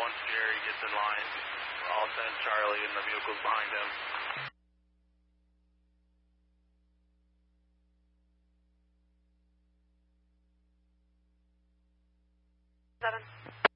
once Jerry gets in line, I'll send Charlie and the vehicles behind him. 7.